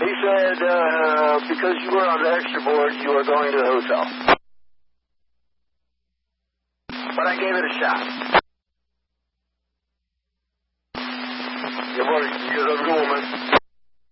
He said, because you were on the extra board, you are going to the hotel. But I gave it a shot. Yeah, well, because I was